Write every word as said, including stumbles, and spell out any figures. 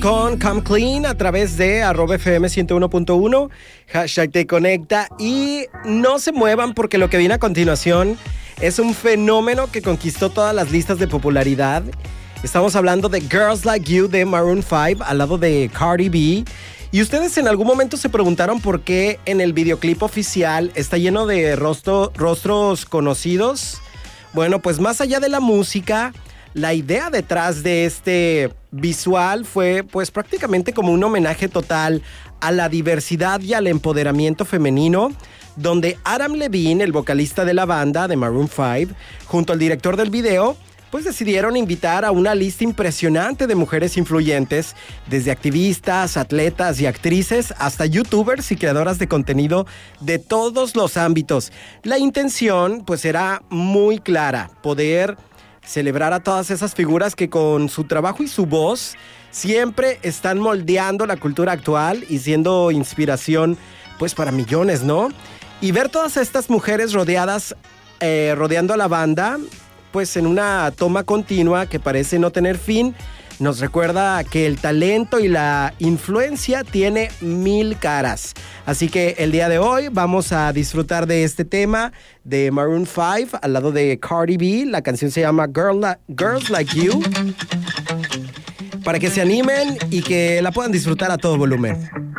con Come Clean a través de arroba F M ciento uno punto uno, hashtag te conecta, y no se muevan porque lo que viene a continuación es un fenómeno que conquistó todas las listas de popularidad. Estamos hablando de Girls Like You de Maroon cinco al lado de Cardi B. Y ustedes en algún momento se preguntaron por qué en el videoclip oficial está lleno de rostro, rostros conocidos. Bueno, pues más allá de la música, la idea detrás de este visual fue pues prácticamente como un homenaje total a la diversidad y al empoderamiento femenino, donde Adam Levine, el vocalista de la banda de Maroon cinco, junto al director del video, pues decidieron invitar a una lista impresionante de mujeres influyentes, desde activistas, atletas y actrices, hasta youtubers y creadoras de contenido de todos los ámbitos. La intención pues era muy clara: poder celebrar a todas esas figuras que con su trabajo y su voz siempre están moldeando la cultura actual y siendo inspiración pues para millones, ¿no? Y ver todas estas mujeres rodeadas, eh, rodeando a la banda, pues en una toma continua que parece no tener fin, nos recuerda que el talento y la influencia tiene mil caras. Así que el día de hoy vamos a disfrutar de este tema de Maroon cinco al lado de Cardi B. La canción se llama Girl La- Girls Like You, para que se animen y que la puedan disfrutar a todo volumen.